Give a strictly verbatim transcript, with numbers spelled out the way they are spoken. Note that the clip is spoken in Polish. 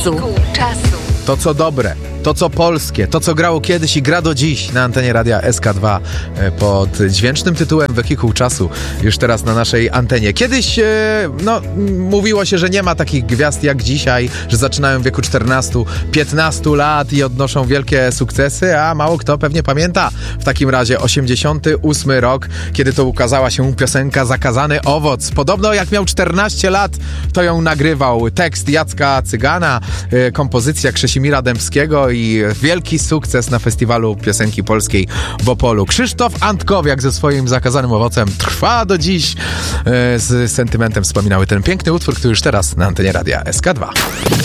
czasu. To, co dobre, to, co polskie, to, co grało kiedyś i gra do dziś na antenie radia S K dwa pod dźwięcznym tytułem Wehikuł Czasu, już teraz na naszej antenie. Kiedyś, no, mówiło się, że nie ma takich gwiazd jak dzisiaj, że zaczynają w wieku czternastu piętnastu lat i odnoszą wielkie sukcesy, a mało kto pewnie pamięta w takim razie osiemdziesiąty ósmy rok, kiedy to ukazała się piosenka Zakazany owoc. Podobno jak miał czternaście lat, to ją nagrywał. Tekst Jacka Cygana, kompozycja Krzesimira Dębskiego i wielki sukces na festiwalu piosenki polskiej w Opolu. Krzysztof Antkowiak ze swoim Zakazanym owocem trwa do dziś. Z sentymentem wspominały ten piękny utwór, który już teraz na antenie radia S K dwa.